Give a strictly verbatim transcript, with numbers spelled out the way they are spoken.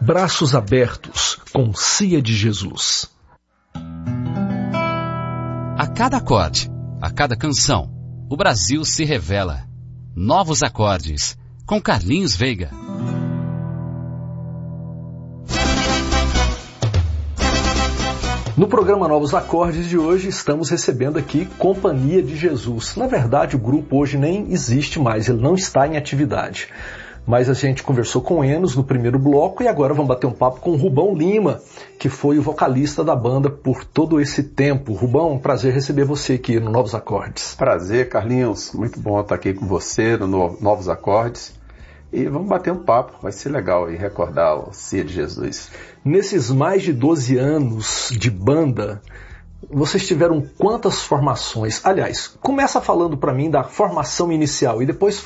Braços abertos com Cia de Jesus. A cada acorde, a cada canção, o Brasil se revela. Novos acordes, com Carlinhos Veiga. No programa Novos Acordes de hoje, estamos recebendo aqui Companhia de Jesus. Na verdade, o grupo hoje nem existe mais, ele não está em atividade. Mas a gente conversou com Enos no primeiro bloco e agora vamos bater um papo com o Rubão Lima, que foi o vocalista da banda por todo esse tempo. Rubão, um prazer receber você aqui no Novos Acordes. Prazer, Carlinhos. Muito bom estar aqui com você no Novos Acordes. E vamos bater um papo, vai ser legal e recordar o Cia de Jesus. Nesses mais de doze anos de banda, vocês tiveram quantas formações? Aliás, começa falando para mim da formação inicial e depois